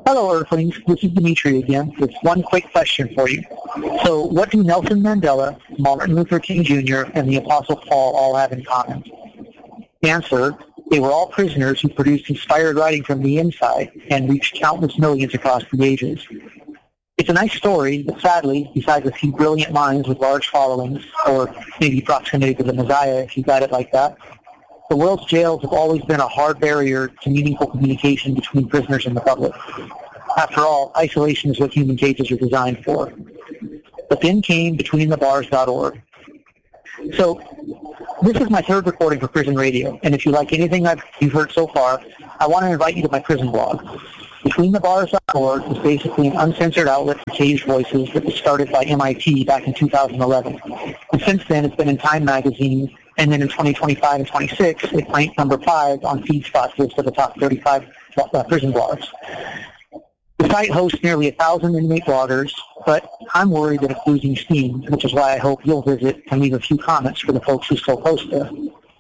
Hello, Earthlings. This is Dimitri again with one quick question for you. So what do Nelson Mandela, Martin Luther King Jr., and the Apostle Paul all have in common? Answer, they were all prisoners who produced inspired writing from the inside and reached countless millions across the ages. It's a nice story, but sadly, besides a few brilliant minds with large followings, or maybe proximity to the Messiah if you got it like that, the world's jails have always been a hard barrier to meaningful communication between prisoners and the public. After all, isolation is what human cages are designed for. But then came BetweenTheBars.org. So, this is my third recording for Prison Radio, and if you like anything you've heard so far, I want to invite you to my prison blog. BetweenTheBars.org is basically an uncensored outlet for caged voices that was started by MIT back in 2011. And since then, it's been in Time magazine, and then in 2025 and 26, it ranked number 5 on FeedSpot's list of the top 35 prison blogs. The site hosts nearly 1,000 inmate bloggers, but I'm worried that it's losing steam, which is why I hope you'll visit and leave a few comments for the folks who still post there.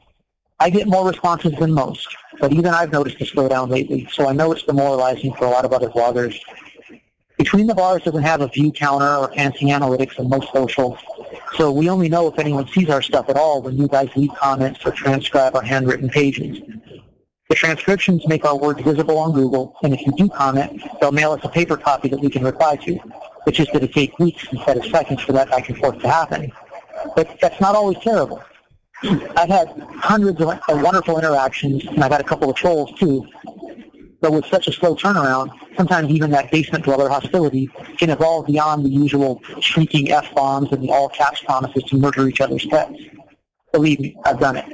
I get more responses than most, but even I've noticed a slowdown lately, so I know it's demoralizing for a lot of other bloggers. Between the Bars doesn't have a view counter or fancy analytics in most socials, so we only know if anyone sees our stuff at all when you guys leave comments or transcribe our handwritten pages. The transcriptions make our words visible on Google, and if you do comment, they'll mail us a paper copy that we can reply to. It's just that it takes weeks instead of seconds for that back and forth to happen. But that's not always terrible. I've had hundreds of wonderful interactions, and I've had a couple of trolls too. But with such a slow turnaround, sometimes even that basement dweller hostility can evolve beyond the usual shrieking F-bombs and the all-caps promises to murder each other's pets. Believe me, I've done it.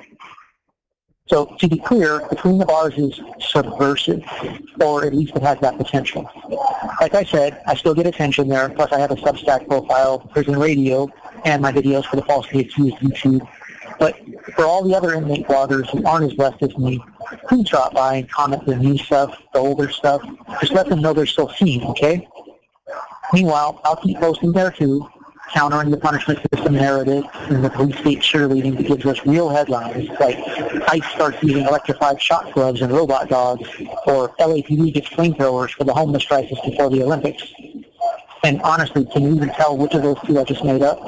So, to be clear, Between the Bars is subversive, or at least it has that potential. Like I said, I still get attention there, plus I have a Substack profile, Prison Radio, and my videos for the Falsely Accused YouTube. But for all the other inmate bloggers who aren't as left as me, please drop by and comment the new stuff, the older stuff. Just let them know they're still seen, okay? Meanwhile, I'll keep posting there too, countering the punishment system narrative and the police state cheerleading that gives us real headlines like ICE starts using electrified shot gloves and robot dogs, or LAPD gets flamethrowers for the homeless crisis before the Olympics. And honestly, can you even tell which of those two I just made up?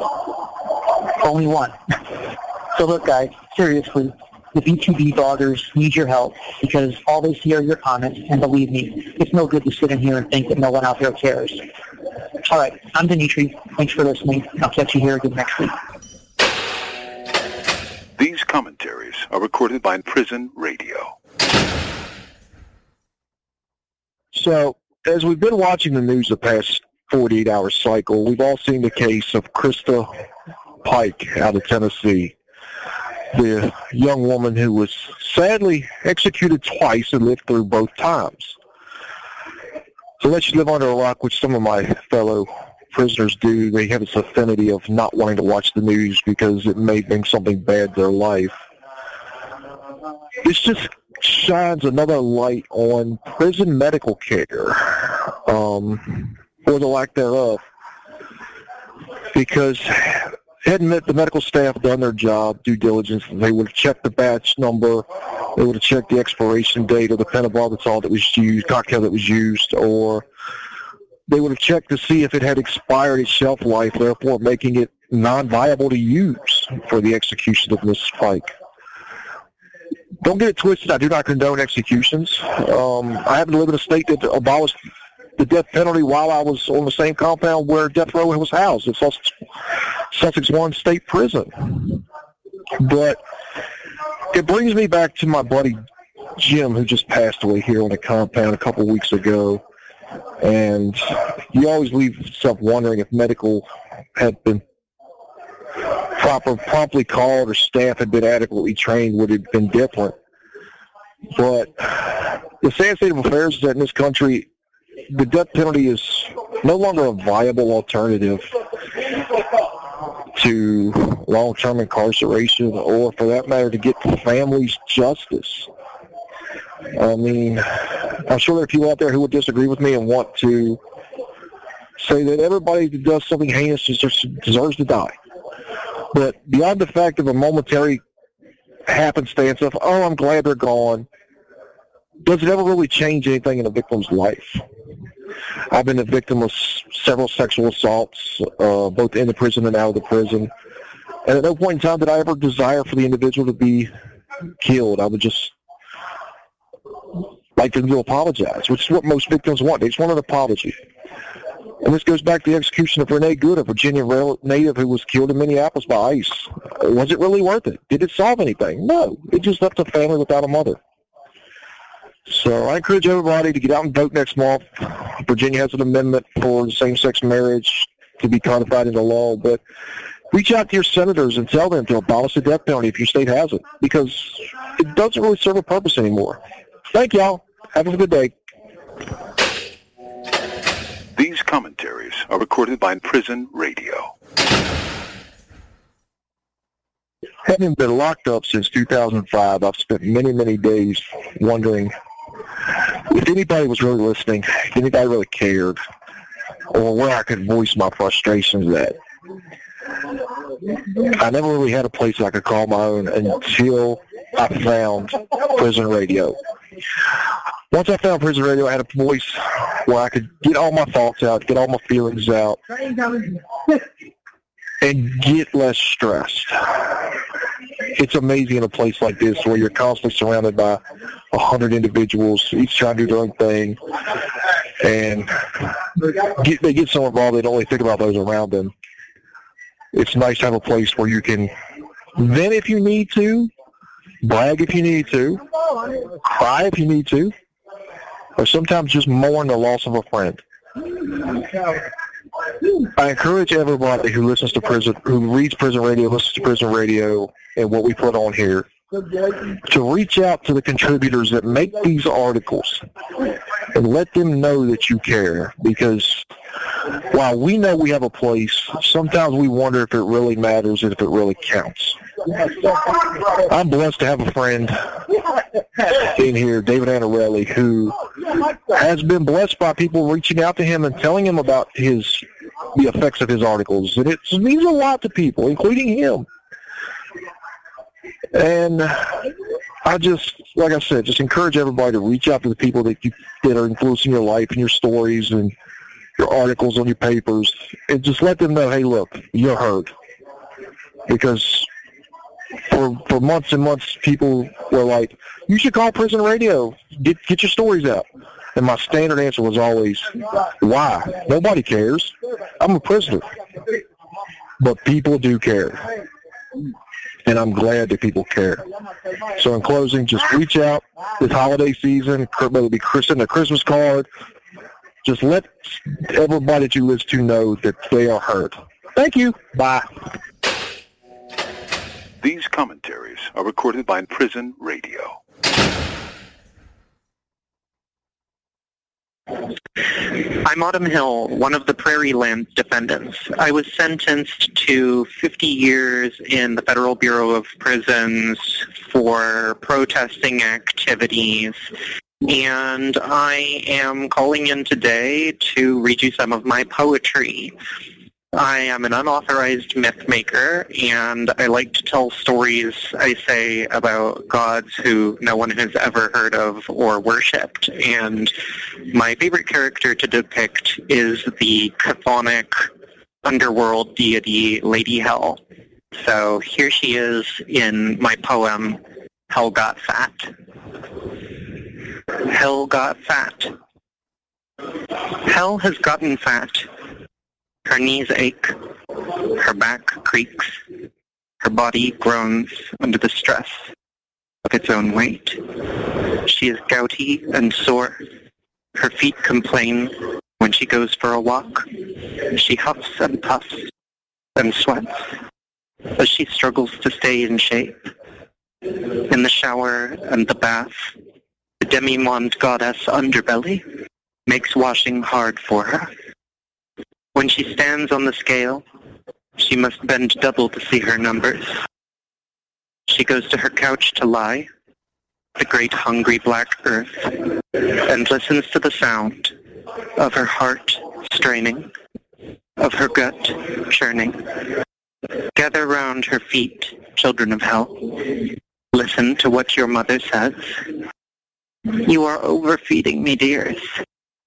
Only one. So look, guys, seriously, the B2B bloggers need your help because all they see are your comments, and believe me, it's no good to sit in here and think that no one out there cares. All right, I'm Dimitri. Thanks for listening. I'll catch you here again next week. These commentaries are recorded by Prison Radio. So, as we've been watching the news the past 48-hour cycle, we've all seen the case of Krista Pike out of Tennessee, the young woman who was sadly executed twice and lived through both times. Unless you live under a rock, which some of my fellow prisoners do, they have this affinity of not wanting to watch the news because it may bring something bad to their life. This just shines another light on prison medical care, or the lack thereof, because hadn't the medical staff done their job, due diligence, they would have checked the batch number, they would have checked the expiration date of the pentobarbital that was used, cocktail that was used, or they would have checked to see if it had expired its shelf life, therefore making it non-viable to use for the execution of Ms. Pike. Don't get it twisted, I do not condone executions. I happen to live in a state that abolished the death penalty while I was on the same compound where death row was housed. It's Sussex 1 State Prison. But it brings me back to my buddy Jim, who just passed away here on the compound a couple of weeks ago. And you always leave yourself wondering if medical had been promptly called or staff had been adequately trained, would it have been different. But the sad state of affairs is that in this country, the death penalty is no longer a viable alternative to long-term incarceration, or for that matter, to get families justice. I mean, I'm sure there are people out there who would disagree with me and want to say that everybody that does something heinous deserves to die. But beyond the fact of a momentary happenstance of, oh, I'm glad they're gone, does it ever really change anything in a victim's life? I've been a victim of several sexual assaults, both in the prison and out of the prison. And at no point in time did I ever desire for the individual to be killed. I would just like them to apologize, which is what most victims want. They just want an apology. And this goes back to the execution of Renee Good, a Virginia native who was killed in Minneapolis by ICE. Was it really worth it? Did it solve anything? No. It just left a family without a mother. So I encourage everybody to get out and vote next month. Virginia has an amendment for same-sex marriage to be codified into law, but reach out to your senators and tell them to abolish the death penalty if your state has it, because it doesn't really serve a purpose anymore. Thank y'all. Have a good day. These commentaries are recorded by Prison Radio. Having been locked up since 2005, I've spent many, many days wondering if anybody was really listening, if anybody really cared, or where I could voice my frustrations at. I never really had a place I could call my own until I found Prison Radio. Once I found Prison Radio, I had a voice where I could get all my thoughts out, get all my feelings out, and get less stressed. It's amazing in a place like this where you're constantly surrounded by 100 individuals, each trying to do their own thing, and they get so involved they don't really think about those around them. It's nice to have a place where you can vent if you need to, brag if you need to, cry if you need to, or sometimes just mourn the loss of a friend. I encourage everybody who listens to who reads Prison Radio, listens to Prison Radio, and what we put on here, to reach out to the contributors that make these articles and let them know that you care. Because while we know we have a place, sometimes we wonder if it really matters and if it really counts. I'm blessed to have a friend in here, David Anarelli, who has been blessed by people reaching out to him and telling him about the effects of his articles. And it means a lot to people, including him. And I just, like I said, just encourage everybody to reach out to the people that are influencing your life and your stories and your articles on your papers, and just let them know, hey, look, you're heard. Because for months and months, people were like, you should call Prison Radio, get your stories out. And my standard answer was always, why? Nobody cares. I'm a prisoner. But people do care. And I'm glad that people care. So in closing, just reach out this holiday season, whether it be sending a Christmas card. Just let everybody that you listen to know that they are heard. Thank you. Bye. These commentaries are recorded by Prison Radio. I'm Autumn Hill, one of the Prairie Land defendants. I was sentenced to 50 years in the Federal Bureau of Prisons for protesting activities, and I am calling in today to read you some of my poetry. I am an unauthorized myth maker, and I like to tell stories, I say, about gods who no one has ever heard of or worshipped. And my favorite character to depict is the chthonic underworld deity Lady Hell. So here she is in my poem, Hell Got Fat. Hell got fat. Hell has gotten fat. Her knees ache, her back creaks, her body groans under the stress of its own weight. She is gouty and sore. Her feet complain when she goes for a walk. She huffs and puffs and sweats as she struggles to stay in shape. In the shower and the bath, the demi-monde goddess underbelly makes washing hard for her. When she stands on the scale, she must bend double to see her numbers. She goes to her couch to lie, the great hungry black earth, and listens to the sound of her heart straining, of her gut churning. Gather round her feet, children of hell. Listen to what your mother says. You are overfeeding me, dears.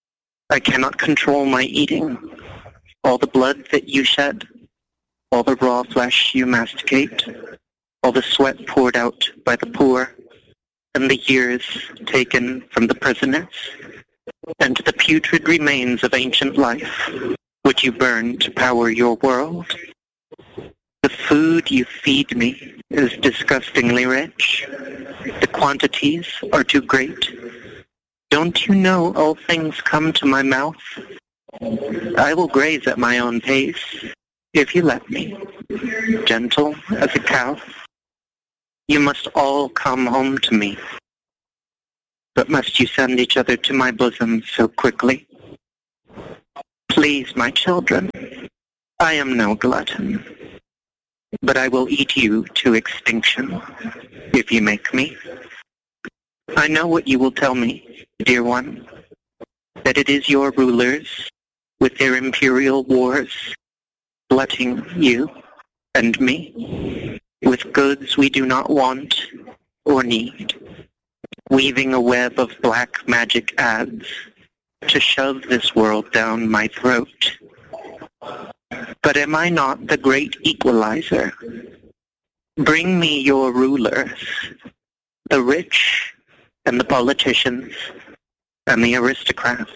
I cannot control my eating. All the blood that you shed, all the raw flesh you masticate, all the sweat poured out by the poor, and the years taken from the prisoners, and the putrid remains of ancient life, which you burn to power your world. The food you feed me is disgustingly rich. The quantities are too great. Don't you know all things come to my mouth? I will graze at my own pace, if you let me, gentle as a cow. You must all come home to me. But must you send each other to my bosom so quickly? Please, my children, I am no glutton, but I will eat you to extinction, if you make me. I know what you will tell me, dear one, that it is your rulers, with their imperial wars, glutting you and me, with goods we do not want or need, weaving a web of black magic ads to shove this world down my throat. But am I not the great equalizer? Bring me your rulers, the rich and the politicians and the aristocrats.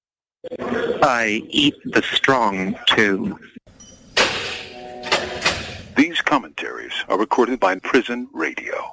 I eat the strong, too. These commentaries are recorded by Prison Radio.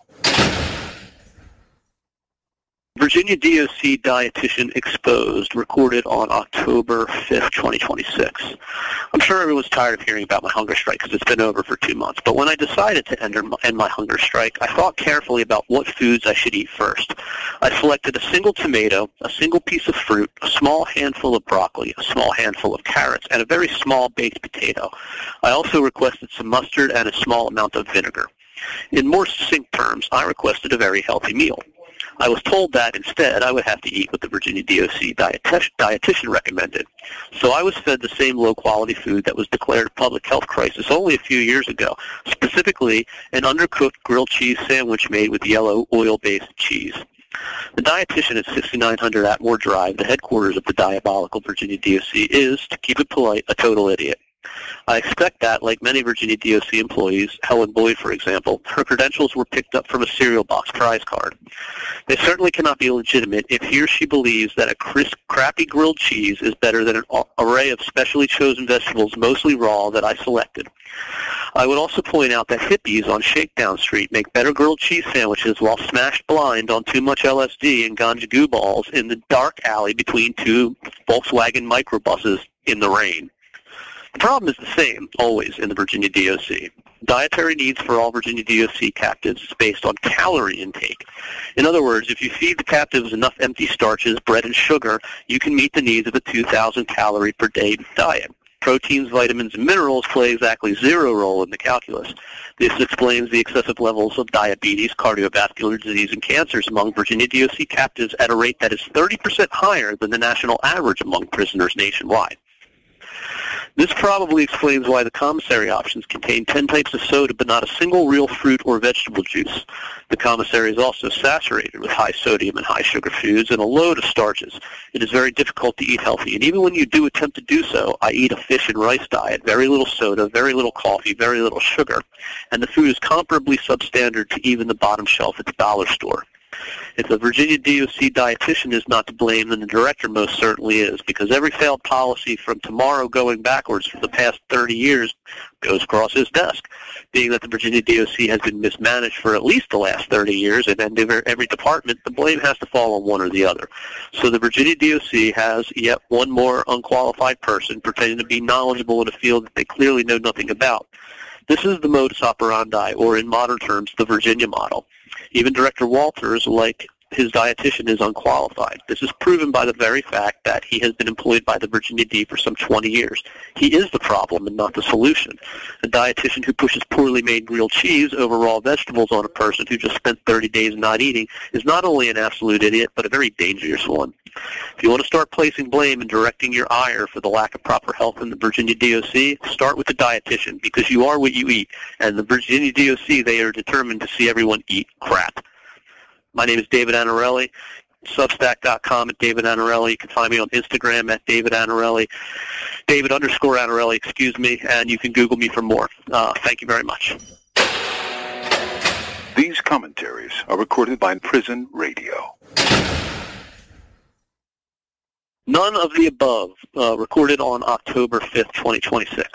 Virginia DOC Dietitian Exposed, recorded on October 5th, 2026. I'm sure everyone's tired of hearing about my hunger strike because it's been over for 2 months, but when I decided to end my hunger strike, I thought carefully about what foods I should eat first. I selected a single tomato, a single piece of fruit, a small handful of broccoli, a small handful of carrots, and a very small baked potato. I also requested some mustard and a small amount of vinegar. In more succinct terms, I requested a very healthy meal. I was told that instead I would have to eat what the Virginia DOC dietitian recommended. So I was fed the same low-quality food that was declared a public health crisis only a few years ago, specifically an undercooked grilled cheese sandwich made with yellow oil-based cheese. The dietitian at 6900 Atmore Drive, the headquarters of the diabolical Virginia DOC, is, to keep it polite, a total idiot. I expect that, like many Virginia DOC employees, Helen Boyd, for example, her credentials were picked up from a cereal box prize card. They certainly cannot be legitimate if he or she believes that a crisp, crappy grilled cheese is better than an array of specially chosen vegetables, mostly raw, that I selected. I would also point out that hippies on Shakedown Street make better grilled cheese sandwiches while smashed blind on too much LSD and ganja goo balls in the dark alley between two Volkswagen microbuses in the rain. The problem is the same, always, in the Virginia DOC. Dietary needs for all Virginia DOC captives is based on calorie intake. In other words, if you feed the captives enough empty starches, bread, and sugar, you can meet the needs of a 2,000 calorie per day diet. Proteins, vitamins, and minerals play exactly zero role in the calculus. This explains the excessive levels of diabetes, cardiovascular disease, and cancers among Virginia DOC captives at a rate that is 30% higher than the national average among prisoners nationwide. This probably explains why the commissary options contain 10 types of soda but not a single real fruit or vegetable juice. The commissary is also saturated with high sodium and high sugar foods and a load of starches. It is very difficult to eat healthy, and even when you do attempt to do so, I eat a fish and rice diet, very little soda, very little coffee, very little sugar, and the food is comparably substandard to even the bottom shelf at the dollar store. If the Virginia DOC dietitian is not to blame, then the director most certainly is, because every failed policy from tomorrow going backwards for the past 30 years goes across his desk. Being that the Virginia DOC has been mismanaged for at least the last 30 years, and every department, the blame has to fall on one or the other. So the Virginia DOC has yet one more unqualified person pretending to be knowledgeable in a field that they clearly know nothing about. This is the modus operandi, or in modern terms, the Virginia model. Even Director Walters, like his dietitian, is unqualified. This is proven by the very fact that he has been employed by the Virginia D for some 20 years. He is the problem and not the solution. A dietitian who pushes poorly made grilled cheese over raw vegetables on a person who just spent 30 days not eating is not only an absolute idiot, but a very dangerous one. If you want to start placing blame and directing your ire for the lack of proper health in the Virginia DOC, start with the dietitian, because you are what you eat, and the Virginia DOC, they are determined to see everyone eat crap. My name is David Anarelli. Substack.com at David Anarelli. You can find me on Instagram at David Anarelli, David_Anarelli, excuse me, and you can Google me for more. Thank you very much. These commentaries are recorded by Prison Radio. None of the above, recorded on October 5th, 2026.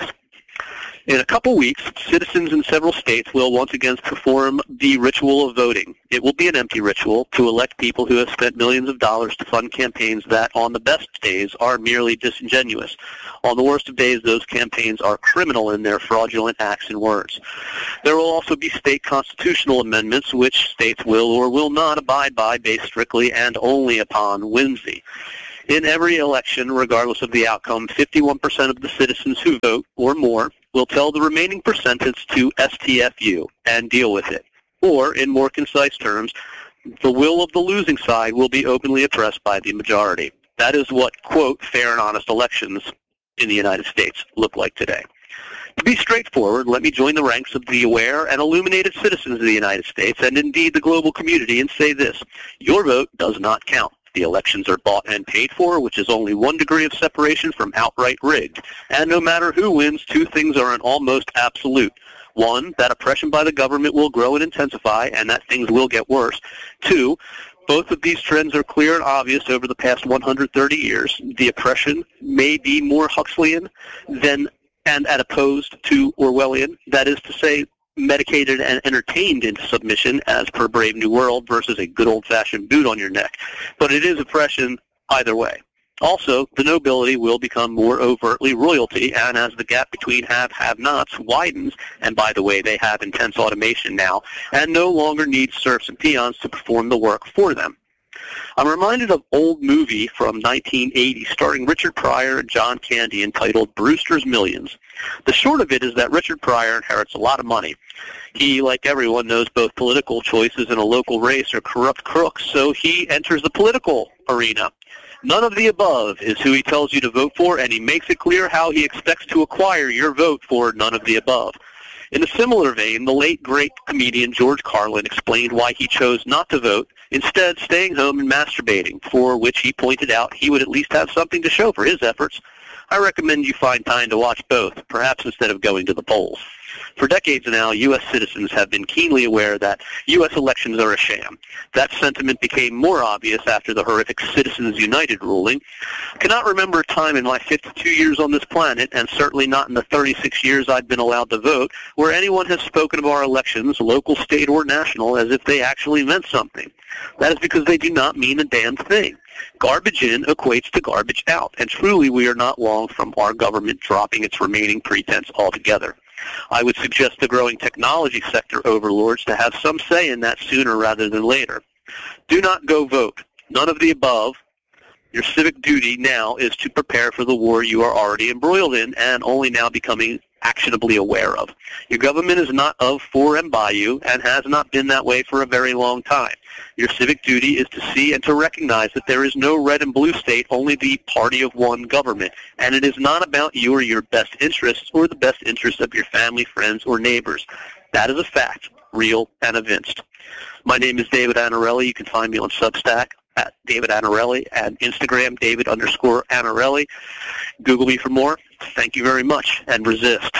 In a couple weeks, citizens in several states will once again perform the ritual of voting. It will be an empty ritual to elect people who have spent millions of dollars to fund campaigns that, on the best days, are merely disingenuous. On the worst of days, those campaigns are criminal in their fraudulent acts and words. There will also be state constitutional amendments which states will or will not abide by based strictly and only upon whimsy. In every election, regardless of the outcome, 51% of the citizens who vote, or more, will tell the remaining percentage to STFU and deal with it. Or, in more concise terms, the will of the losing side will be openly oppressed by the majority. That is what, quote, fair and honest elections in the United States look like today. To be straightforward, let me join the ranks of the aware and illuminated citizens of the United States, and indeed the global community, and say this: your vote does not count. The elections are bought and paid for, which is only one degree of separation from outright rigged. And no matter who wins, two things are an almost absolute. One, that oppression by the government will grow and intensify, and that things will get worse. Two, both of these trends are clear and obvious over the past 130 years. The oppression may be more Huxleyan than and as opposed to Orwellian, that is to say, medicated and entertained into submission as per Brave New World versus a good old-fashioned boot on your neck. But it is oppression either way. Also, the nobility will become more overtly royalty, and as the gap between have-nots widens, and by the way, they have intense automation now, and no longer need serfs and peons to perform the work for them. I'm reminded of an old movie from 1980 starring Richard Pryor and John Candy entitled Brewster's Millions. The short of it is that Richard Pryor inherits a lot of money. He, like everyone, knows both political choices in a local race are corrupt crooks, so he enters the political arena. None of the above is who he tells you to vote for, and he makes it clear how he expects to acquire your vote for none of the above. In a similar vein, the late great comedian George Carlin explained why he chose not to vote, instead staying home and masturbating, for which he pointed out he would at least have something to show for his efforts. I recommend you find time to watch both, perhaps instead of going to the polls. For decades now, U.S. citizens have been keenly aware that U.S. elections are a sham. That sentiment became more obvious after the horrific Citizens United ruling. I cannot remember a time in my 52 years on this planet, and certainly not in the 36 years I've been allowed to vote, where anyone has spoken of our elections, local, state, or national, as if they actually meant something. That is because they do not mean a damn thing. Garbage in equates to garbage out, and truly we are not long from our government dropping its remaining pretense altogether. I would suggest the growing technology sector overlords to have some say in that sooner rather than later. Do not go vote. None of the above. Your civic duty now is to prepare for the war you are already embroiled in and only now becoming actionably aware of. Your government is not of, for, and by you, and has not been that way for a very long time. Your civic duty is to see and to recognize that there is no red and blue state, only the party of one government, and it is not about you or your best interests or the best interests of your family, friends, or neighbors. That is a fact, real and evinced. My name is David Anarelli. You can find me on Substack at David Anarelli and Instagram, David_Anarelli. Google me for more. Thank you very much, and resist.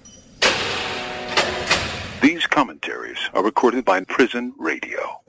These commentaries are recorded by Prison Radio.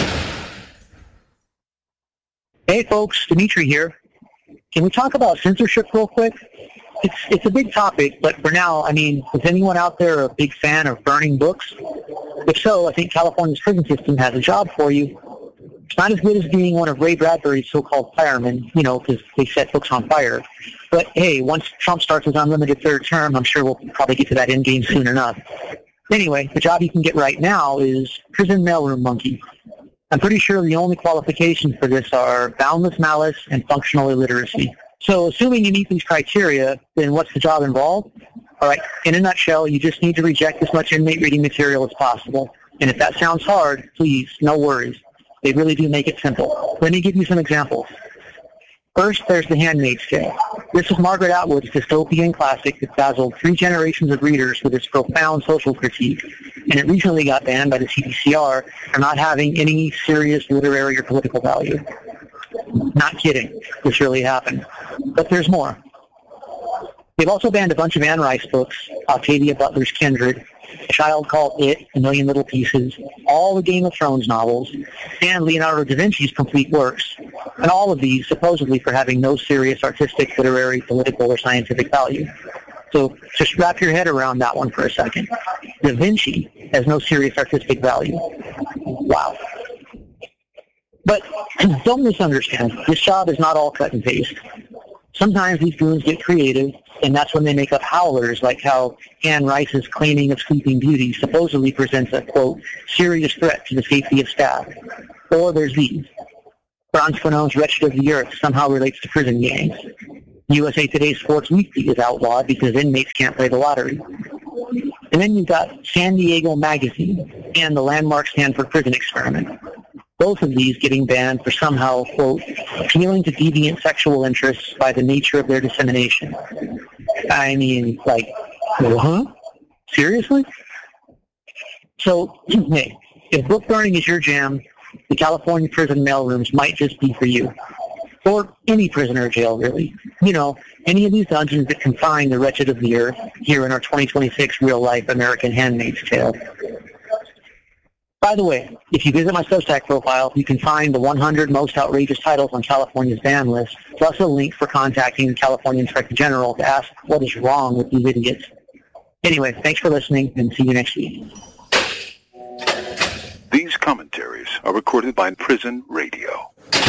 Hey folks, Dimitri here. Can we talk about censorship real quick? It's a big topic, but for now, I mean, is anyone out there a big fan of burning books? If so, I think California's prison system has a job for you. It's not as good as being one of Ray Bradbury's so-called firemen, you know, because they set books on fire. But hey, once Trump starts his unlimited third term, I'm sure we'll probably get to that end game soon enough. Anyway, the job you can get right now is prison mailroom monkey. I'm pretty sure the only qualifications for this are boundless malice and functional illiteracy. So assuming you meet these criteria, then what's the job involved? All right, in a nutshell, you just need to reject as much inmate reading material as possible. And if that sounds hard, please, no worries. They really do make it simple. Let me give you some examples. First, there's The Handmaid's Tale. This is Margaret Atwood's dystopian classic that dazzled 3 generations of readers with its profound social critique, and it recently got banned by the CDCR for not having any serious literary or political value. Not kidding. This really happened. But there's more. They've also banned a bunch of Anne Rice books, Octavia Butler's Kindred, A Child Called It, A Million Little Pieces, all the Game of Thrones novels, and Leonardo da Vinci's complete works, and all of these supposedly for having no serious artistic, literary, political, or scientific value. So just wrap your head around that one for a second. Da Vinci has no serious artistic value. Wow. But don't misunderstand. This job is not all cut and paste. Sometimes these goons get creative, and that's when they make up howlers, like how Anne Rice's claiming of Sleeping Beauty supposedly presents a, quote, serious threat to the safety of staff. Or there's these. Franz Fanon's Wretched of the Earth somehow relates to prison gangs. USA Today's Sports Weekly is outlawed because inmates can't play the lottery. And then you've got San Diego Magazine and the landmark Stanford Prison Experiment. Both of these getting banned for somehow, quote, appealing to deviant sexual interests by the nature of their dissemination. I mean, like, huh? Seriously? So, hey, if book burning is your jam, the California prison mailrooms might just be for you. Or any prison or jail, really. You know, any of these dungeons that confine the wretched of the earth here in our 2026 real-life American Handmaid's Tale. By the way, if you visit my Substack profile, you can find the 100 most outrageous titles on California's ban list, plus a link for contacting the California Inspector General to ask what is wrong with these idiots. Anyway, thanks for listening, and see you next week. These commentaries are recorded by Prison Radio.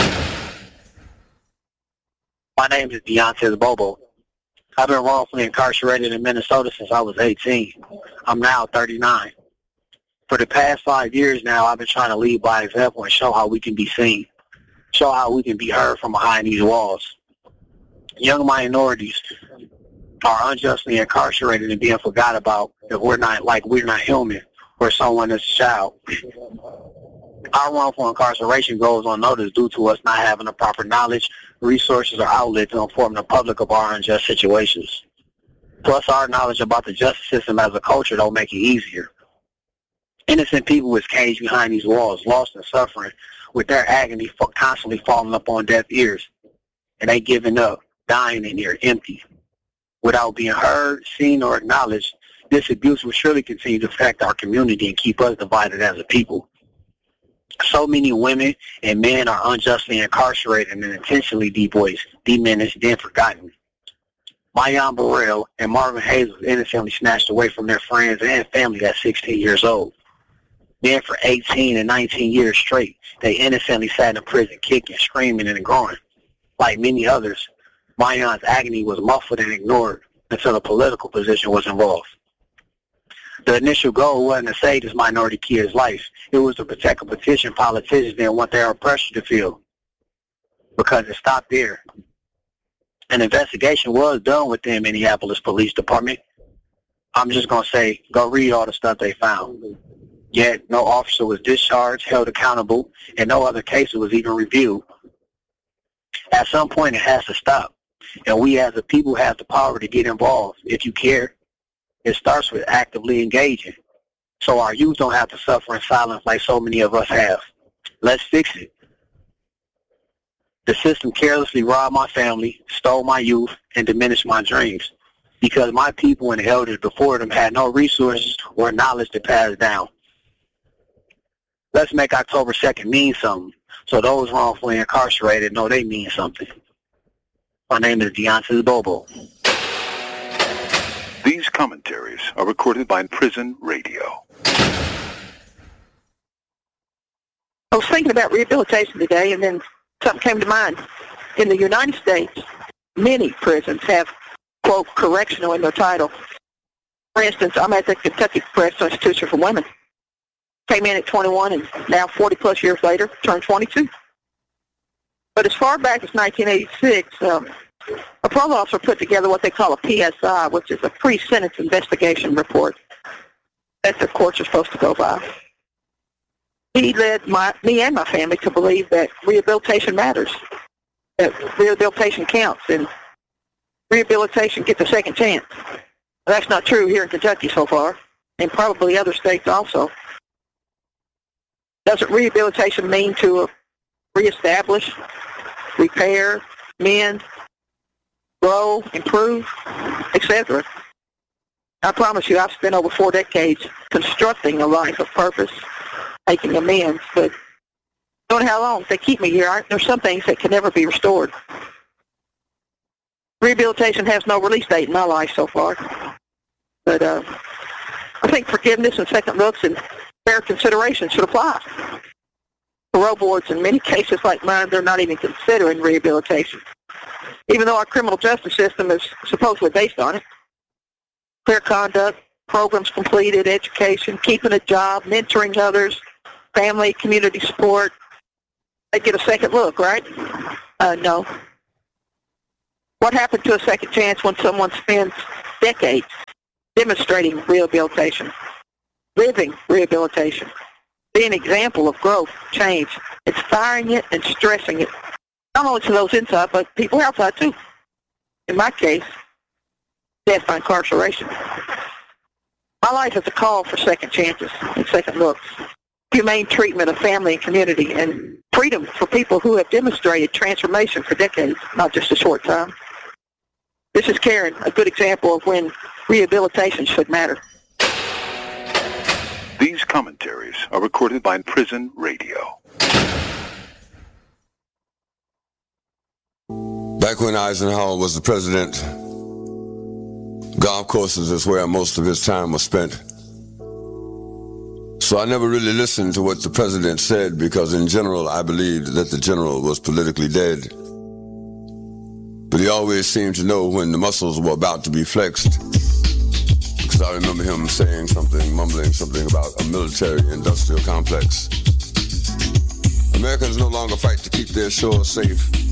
My name is Deontay Bobo. I've been wrongfully incarcerated in Minnesota since I was 18. I'm now 39. For the past 5 years now, I've been trying to lead by example and show how we can be seen, show how we can be heard from behind these walls. Young minorities are unjustly incarcerated and being forgot about if we're not human or someone that's a child. Our wrongful incarceration goes unnoticed due to us not having the proper knowledge, resources, or outlets to inform the public of our unjust situations. Plus, our knowledge about the justice system as a culture don't make it easier. Innocent people is caged behind these walls, lost and suffering, with their agony constantly falling upon deaf ears, and they giving up, dying in here empty. Without being heard, seen, or acknowledged, this abuse will surely continue to affect our community and keep us divided as a people. So many women and men are unjustly incarcerated and intentionally devoiced, diminished, and forgotten. Mayan Burrell and Marvin Hayes was innocently snatched away from their friends and family at 16 years old. Then for 18 and 19 years straight, they innocently sat in prison kicking, screaming, and groaning. Like many others, Mayan's agony was muffled and ignored until a political position was involved. The initial goal wasn't to save this minority kid's life. It was to protect a petition politicians didn't want their oppressor to feel, because it stopped there. An investigation was done with the Minneapolis Police Department. I'm just going to say, go read all the stuff they found. Yet no officer was discharged, held accountable, and no other case was even reviewed. At some point, it has to stop, and we as a people have the power to get involved if you care. It starts with actively engaging, so our youth don't have to suffer in silence like so many of us have. Let's fix it. The system carelessly robbed my family, stole my youth, and diminished my dreams because my people and the elders before them had no resources or knowledge to pass down. Let's make October 2nd mean something so those wrongfully incarcerated know they mean something. My name is Deontay Bobo. These commentaries are recorded by Prison Radio. I was thinking about rehabilitation today, and then something came to mind. In the United States, many prisons have, quote, correctional in their title. For instance, I'm at the Kentucky Correctional Institution for Women. Came in at 21 and now 40-plus years later, turned 22. But as far back as 1986, a parole officer put together what they call a PSI, which is a pre-sentence investigation report that the courts are supposed to go by. He led me and my family to believe that rehabilitation matters, that rehabilitation counts, and rehabilitation gets a second chance. That's not true here in Kentucky so far, and probably other states also. Doesn't rehabilitation mean to reestablish repair, mend, grow, improve, etc. I promise you, I've spent over 4 decades constructing a life of purpose, making amends, but don't know how long they keep me here. There's some things that can never be restored. Rehabilitation has no release date in my life so far, but I think forgiveness and second looks and fair consideration should apply. Parole boards, in many cases like mine, they're not even considering rehabilitation, even though our criminal justice system is supposedly based on it. Clear conduct, programs completed, education, keeping a job, mentoring others, family, community support. They get a second look, right? No. What happened to a second chance when someone spends decades demonstrating rehabilitation, living rehabilitation, being an example of growth, change, inspiring it and stressing it, not only to those inside, but people outside too. In my case, death by incarceration. My life is a call for second chances and second looks, humane treatment of family and community, and freedom for people who have demonstrated transformation for decades, not just a short time. This is Karen, a good example of when rehabilitation should matter. These commentaries are recorded by Prison Radio. Back when Eisenhower was the president, golf courses is where most of his time was spent. So I never really listened to what the president said because in general I believed that the general was politically dead. But he always seemed to know when the muscles were about to be flexed. Because I remember him saying something, mumbling something about a military-industrial complex. Americans no longer fight to keep their shores safe.